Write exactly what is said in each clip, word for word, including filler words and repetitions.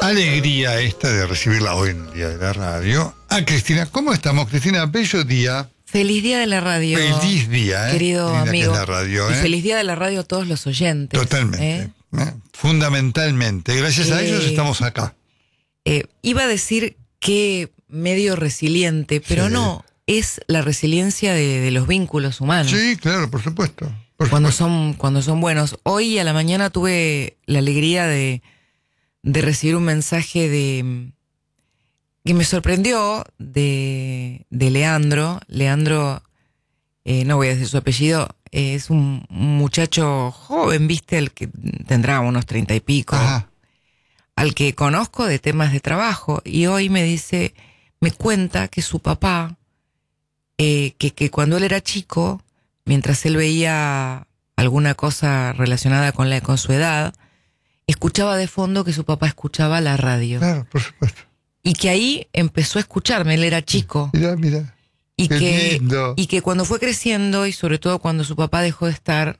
Alegría esta de recibirla hoy en el Día de la Radio. A Cristina, ¿cómo estamos, Cristina? Bello día. Feliz Día de la Radio. Feliz día, ¿eh? Querido Linda amigo. que es la radio, ¿eh? Y feliz Día de la Radio a todos los oyentes. Totalmente. ¿eh? ¿eh? Fundamentalmente. Gracias a Eh, ellos estamos acá. Eh, iba a decir que medio resiliente, pero Sí. no, es la resiliencia de, de los vínculos humanos. Sí, claro, por supuesto. Por Cuando supuesto. son, cuando son buenos. Hoy a la mañana tuve la alegría de, de recibir un mensaje de que me sorprendió de, de Leandro. Leandro, eh, no voy a decir su apellido, eh, es un muchacho joven, viste, el que tendrá unos treinta y pico, Ajá. al que conozco de temas de trabajo, y hoy me dice, me cuenta que su papá, eh, que, que cuando él era chico, mientras él veía alguna cosa relacionada con, la, con su edad, escuchaba de fondo que su papá escuchaba la radio. Claro, por supuesto. Y que ahí empezó a escucharme, él era chico. Mira, mira. Y Qué que, lindo. y que cuando fue creciendo, y sobre todo cuando su papá dejó de estar,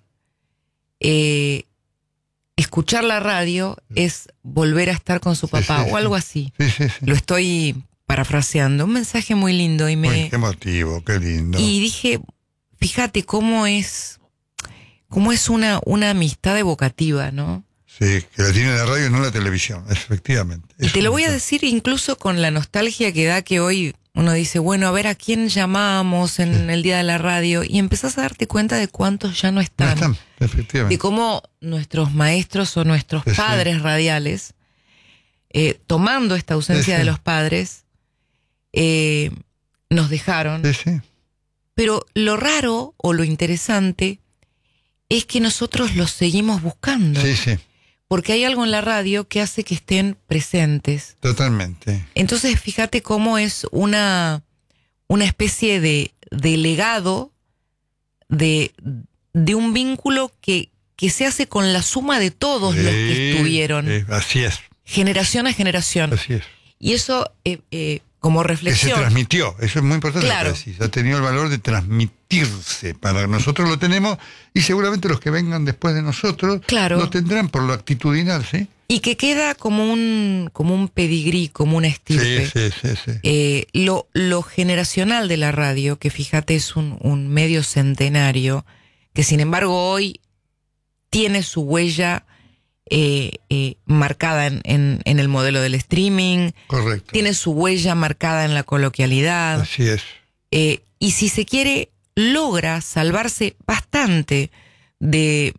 eh, escuchar la radio es volver a estar con su Sí, papá, sí, o algo sí. así. Sí, sí, sí. Lo estoy parafraseando. Un mensaje muy lindo. Y me Uy, qué motivo, qué lindo. y dije, fíjate cómo es, cómo es una, una amistad evocativa, ¿no? Sí, que la tiene la radio y no la televisión, efectivamente. Y Es te lo un- voy a decir incluso con la nostalgia que da, que hoy uno dice, bueno, a ver a quién llamamos en Sí. el día de la radio, y empezás a darte cuenta de cuántos ya no No están, están, efectivamente. de cómo nuestros maestros o nuestros Sí, sí. padres radiales, eh, tomando esta ausencia Sí, sí. de los padres, eh, nos dejaron. Sí, sí. Pero lo raro o lo interesante es que nosotros los seguimos buscando. Sí, sí, Porque hay algo en la radio que hace que estén presentes. totalmente. Entonces, fíjate cómo es una, una especie de, de legado de, de un vínculo que, que se hace con la suma de todos los que Sí, estuvieron, sí, así es, generación a generación. así es. Y eso, eh, eh, como Que se reflexión, transmitió, eso es muy importante. Claro. Lo que decís. Ha tenido el valor de transmitirse. Para nosotros lo tenemos y seguramente los que vengan después de nosotros Claro. lo tendrán por lo actitudinal, ¿sí? y que queda como un, como un pedigrí, como una Sí, estirpe. sí, sí, sí. Eh, lo, lo generacional de la radio, que fíjate es un, un medio centenario, que sin embargo hoy tiene su huella eh, eh, marcada en, en, en el modelo del streaming, Correcto. tiene su huella marcada en la coloquialidad, Así es. eh, y si se quiere, logra salvarse bastante de,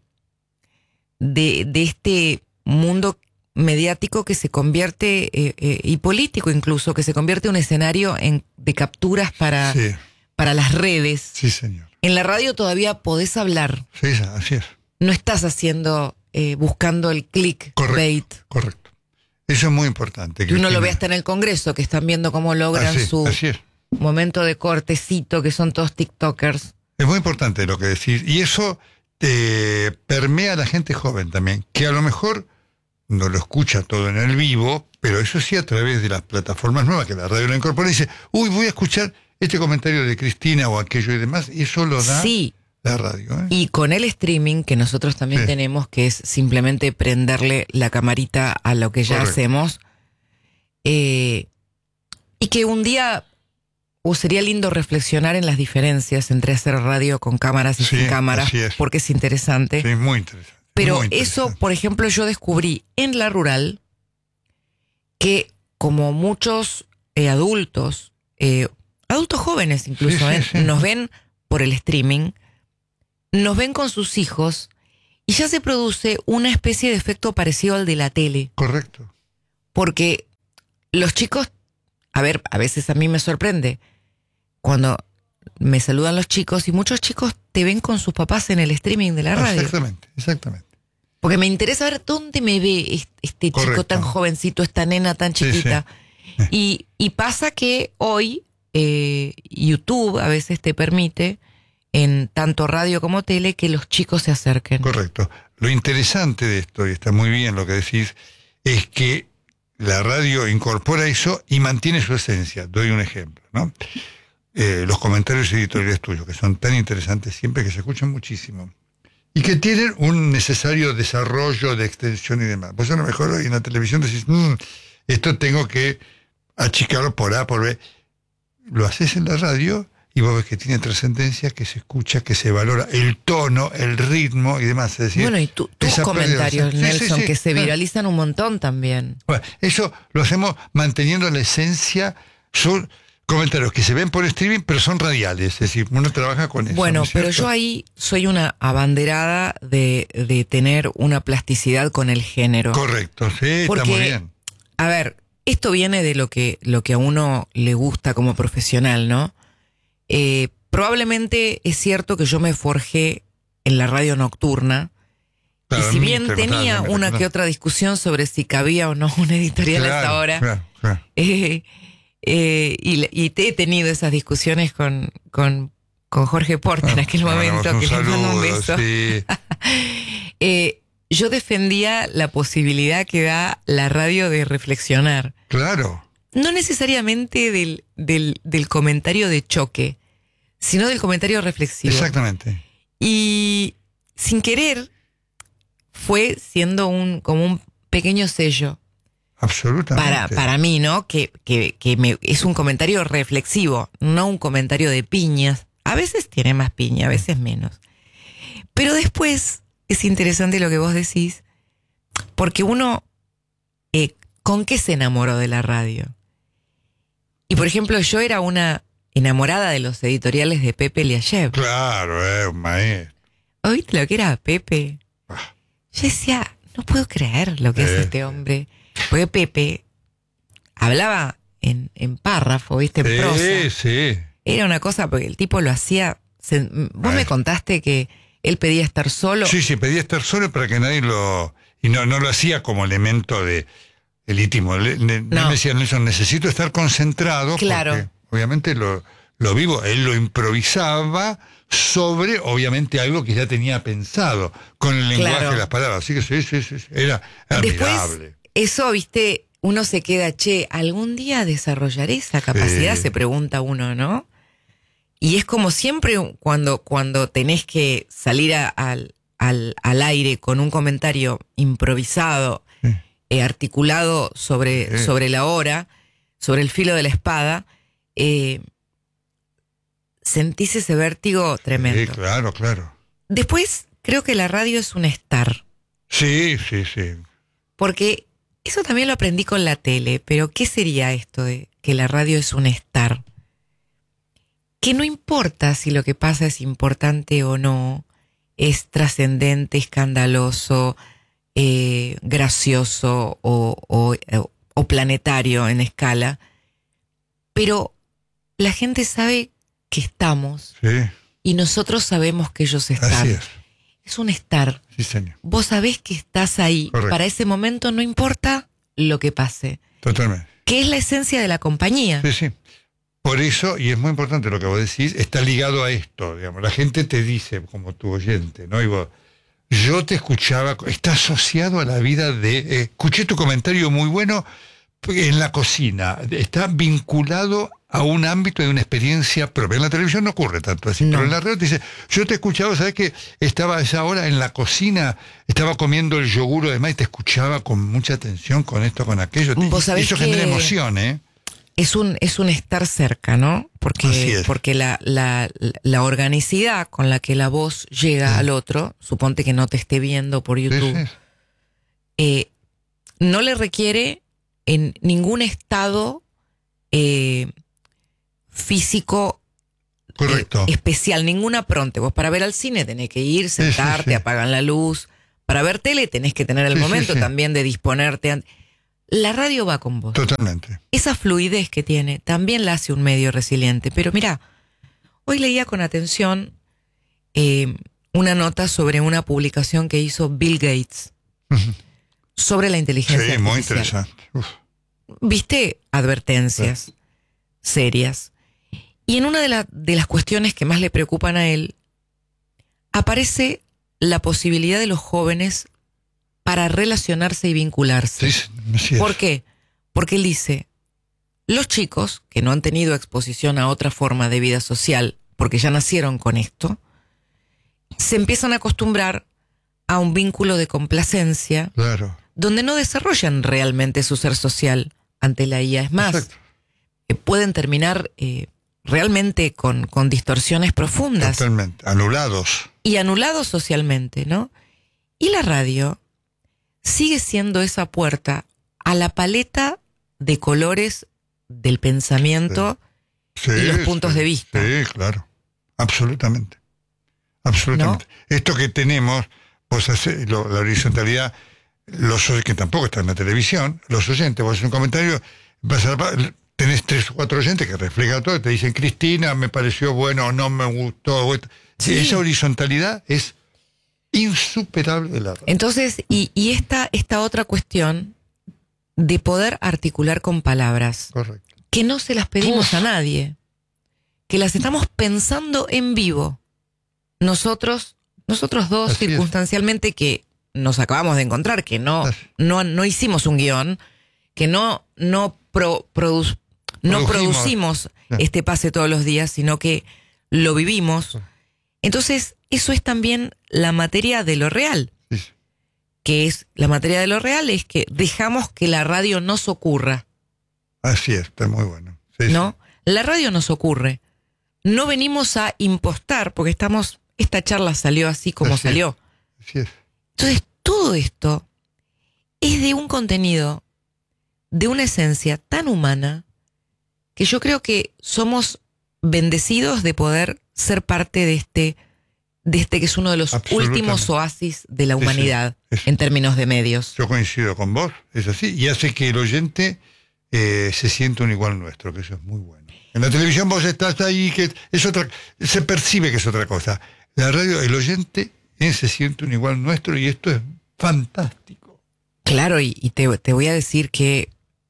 de, de este mundo mediático que se convierte, eh, eh, y político incluso, que se convierte en un escenario en, de capturas para, Sí, para las redes. sí, señor. En la radio todavía podés hablar, Sí, así es. no estás haciendo, eh, buscando el clickbait. Correcto. Correcto. Eso es muy importante. Que uno lo Cristina. ve hasta en el Congreso, que están viendo cómo logran Así, su así es. momento de cortecito, que son todos tiktokers. Es muy importante lo que decís. Y eso te permea a la gente joven también, que a lo mejor no lo escucha todo en el vivo, pero eso sí a través de las plataformas nuevas que la radio lo incorpora y dice, uy, voy a escuchar este comentario de Cristina o aquello y demás, y eso lo da Sí, la radio. ¿eh? y con el streaming que nosotros también Sí. tenemos, que es simplemente prenderle la camarita a lo que ya Correcto. hacemos, eh, y que un día o sería lindo reflexionar en las diferencias entre hacer radio con cámaras y Sí, sin cámaras, así es. porque es interesante. Sí, muy interesante. Pero muy eso, interesante. por ejemplo, yo descubrí en la rural que como muchos eh, adultos, eh, adultos jóvenes incluso, Sí, sí, eh, sí. nos ven por el streaming, nos ven con sus hijos y ya se produce una especie de efecto parecido al de la tele. Correcto. Porque los chicos, a ver, a veces a mí me sorprende cuando me saludan los chicos y muchos chicos te ven con sus papás en el streaming de la radio. Exactamente, exactamente. Porque me interesa ver dónde me ve este, este chico Correcto. tan jovencito, esta nena tan Sí, chiquita. sí. Y, y pasa que hoy eh, YouTube a veces te permite, en tanto radio como tele, que los chicos se acerquen. Correcto. Lo interesante de esto, y está muy bien lo que decís, es que la radio incorpora eso y mantiene su esencia. Doy un ejemplo, ¿no? Eh, los comentarios editoriales tuyos, que son tan interesantes siempre, que se escuchan muchísimo. Y que tienen un necesario desarrollo de extensión y demás. Pues a lo mejor hoy en la televisión decís, mmm, esto tengo que achicarlo por A, por B. Lo haces en la radio y vos ves que tiene trascendencia, que se escucha, que se valora el tono, el ritmo y demás. Es decir, bueno, y tu, tus comentarios, sí, Nelson, sí, sí, que se claro. viralizan un montón también. Bueno, eso lo hacemos manteniendo la esencia. Son comentarios que se ven por streaming, pero son radiales. Es decir, uno trabaja con eso. Bueno, ¿no es pero cierto? yo ahí soy una abanderada de, de tener una plasticidad con el género. Correcto, sí, Porque, está muy bien. A ver, esto viene de lo que, lo que a uno le gusta como profesional, ¿no? Eh, probablemente es cierto que yo me forjé en la radio nocturna. Claro, y si bien te tenía contaba, una te que otra discusión sobre si cabía o no una editorial a esta Claro, hora, claro, claro. eh, eh, y, y te he tenido esas discusiones con, con, con Jorge Porta en aquel Le momento, mandamos que un le mando un saludo, beso. sí. eh, yo defendía la posibilidad que da la radio de reflexionar. Claro. No necesariamente del, del, del comentario de choque, sino del comentario reflexivo. Exactamente. Y sin querer fue siendo un como un pequeño sello Absolutamente. para, para mí, ¿no? Que, que, que me, es un comentario reflexivo, no un comentario de piñas. A veces tiene más piña, a veces menos. Pero después es interesante lo que vos decís, porque uno, eh, ¿con qué se enamoró de la radio? Y por ejemplo, yo era una enamorada de los editoriales de Pepe Liayev. Claro, es un maestro. ¿Oíste lo que era Pepe? Ah. Yo decía, no puedo creer lo que Eh. hace este hombre. Porque Pepe hablaba en, en párrafo, ¿viste? En prosa. Sí, sí. Era una cosa, porque el tipo lo hacía... se- vos Ay. me contaste que él pedía estar solo. Sí, sí, pedía estar solo para que nadie lo... Y no, no lo hacía como elemento de elitismo. Le, le- No. él me decía, Nelson, necesito estar concentrado. Claro. Porque obviamente lo, lo vivo. Él lo improvisaba sobre, obviamente, algo que ya tenía pensado, con el lenguaje Claro. de las palabras. Así que sí, sí, sí, sí, era admirable. Después, eso, viste, uno se queda, che, ¿algún día desarrollaré esa capacidad? Sí. Se pregunta uno, ¿no? Y es como siempre cuando, cuando tenés que salir a- al, al, al aire con un comentario improvisado, Sí. eh, articulado sobre, Sí. sobre la hora, sobre el filo de la espada, eh, sentís ese vértigo tremendo. Sí, claro, claro. Después, creo que la radio es un estar. Sí, sí, sí. Porque eso también lo aprendí con la tele, pero ¿qué sería esto de que la radio es un estar? Que no importa si lo que pasa es importante o no, es trascendente, escandaloso, eh, gracioso o, o, o planetario en escala, pero la gente sabe que estamos Sí, y nosotros sabemos que ellos están. así es. Es un estar. Sí, señor. Vos sabés que estás ahí. Correcto. Para ese momento no importa lo que pase. Totalmente. Que es la esencia de la compañía. Sí, sí. Por eso, y es muy importante lo que vos decís, está ligado a esto, digamos. La gente te dice, como tu oyente, ¿no? Y vos, yo te escuchaba, está asociado a la vida de... eh, escuché tu comentario muy bueno en la cocina. Está vinculado a un ámbito de una experiencia propia. En la televisión no ocurre tanto así, No. pero en la radio te dice, yo te he escuchado, ¿sabes que estaba a esa hora en la cocina, estaba comiendo el yogur además y te escuchaba con mucha atención, con esto, con aquello? Vos Y sabés eso que- genera emoción, ¿eh? Es un, es un estar cerca, ¿no? Así Porque, es. porque la, la, la organicidad con la que la voz llega Sí. al otro, suponte que no te esté viendo por Sí, YouTube, sí. eh, no le requiere en ningún estado eh, físico Correcto. eh, especial, ninguna pronte. Vos para ver al cine tenés que ir, Sí, sí, sentarte, sí. apagan la luz. Para ver tele tenés que tener el Sí, sí, momento sí. también de disponerte. an- La radio va con vos. Totalmente. Esa fluidez que tiene también la hace un medio resiliente. Pero mira, hoy leía con atención eh, una nota sobre una publicación que hizo Bill Gates sobre la inteligencia Sí, muy artificial. interesante. Uf. Viste advertencias serias. Y en una de, la- de las cuestiones que más le preocupan a él, aparece la posibilidad de los jóvenes para relacionarse y vincularse. Sí, sí, así es. ¿Por qué? Porque él dice, los chicos que no han tenido exposición a otra forma de vida social, porque ya nacieron con esto, se empiezan a acostumbrar a un vínculo de complacencia, Claro. donde no desarrollan realmente su ser social ante la I A. Es más, eh, pueden terminar eh, realmente con, con distorsiones profundas. Totalmente, anulados. Y anulados socialmente, ¿no? Y la radio sigue siendo esa puerta a la paleta de colores del pensamiento sí. y Sí, los puntos sí, de vista. Sí, claro. Absolutamente. Absolutamente. ¿No? Esto que tenemos, vos haces, lo, la horizontalidad, los que tampoco están en la televisión, los oyentes, vos haces un comentario, vas a, tenés tres o cuatro oyentes que reflejan todo, te dicen, Cristina, me pareció bueno, no me gustó. Sí. Esa horizontalidad es insuperable de la radio. Entonces, y, y esta, esta otra cuestión de poder articular con palabras. Correcto. Que no se las pedimos Uf. a nadie. Que las estamos pensando en vivo. Nosotros, nosotros dos, Así circunstancialmente, es. que nos acabamos de encontrar, que no, no, no hicimos un guión, que no, no, pro, produ, no producimos yeah. este pase todos los días, sino que lo vivimos. Entonces, eso es también la materia de lo real. Sí. Que es, la materia de lo real es que dejamos que la radio nos ocurra. Así es, está muy bueno. Sí, ¿No? Sí. La radio nos ocurre. No venimos a impostar, porque estamos, esta charla salió así como así salió. Es. Así es. Entonces, todo esto es de un contenido, de una esencia tan humana, que yo creo que somos bendecidos de poder ser parte de este, de este que es uno de los últimos oasis de la humanidad, es, es, en términos de medios. Yo coincido con vos, es así, y hace que el oyente eh, se sienta un igual nuestro, que eso es muy bueno. En la televisión vos estás ahí, que es otra, se percibe que es otra cosa. La radio, el oyente eh, se siente un igual nuestro, y esto es fantástico. Claro, y, y te, te voy a decir que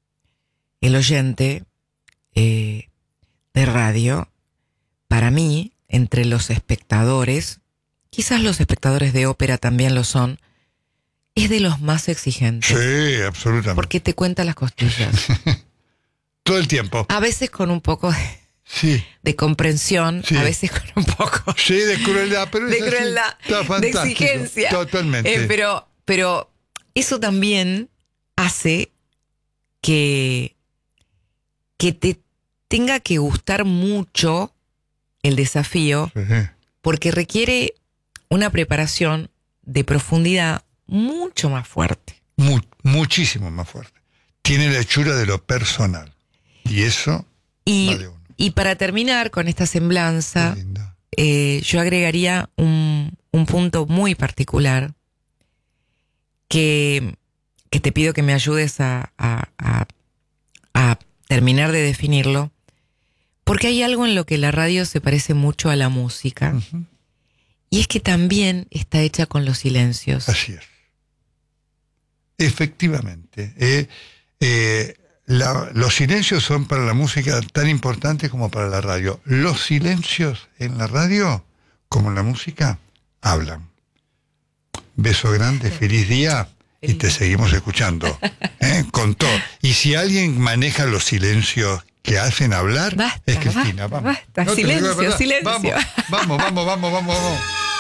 el oyente eh, de radio, para mí, entre los espectadores, quizás los espectadores de ópera también lo son, es de los más exigentes. Sí, absolutamente. Porque te cuenta las costillas. Todo el tiempo. A veces con un poco de, sí. de comprensión, sí. a veces con un poco... Sí, de crueldad, pero de es crueldad, así, de exigencia. Totalmente. Eh, pero, pero eso también hace que, que te tenga que gustar mucho el desafío, sí. porque requiere una preparación de profundidad mucho más fuerte. Mu- muchísimo más fuerte. Tiene la hechura de lo personal. Y eso y, vale uno. Y para terminar con esta semblanza, eh, yo agregaría un, un punto muy particular que, que te pido que me ayudes a, a, a, a terminar de definirlo. Porque hay algo en lo que la radio se parece mucho a la música. Uh-huh. Y es que también está hecha con los silencios. Así es. Efectivamente. Eh, eh, la, los silencios son para la música tan importantes como para la radio. Los silencios en la radio, como en la música, hablan. Beso grande, feliz día. Y te seguimos escuchando. ¿eh? Con todo. Y si alguien maneja los silencios que hacen hablar, basta, es Cristina. Basta, vamos. basta. No silencio, silencio. Vamos, vamos, vamos, vamos, vamos, vamos.